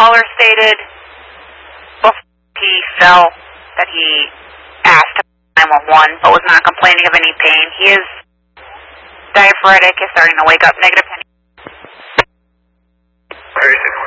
caller stated before he fell that he asked 911 but was not complaining of any pain. He is diaphoretic, is starting to wake up. Negative 10.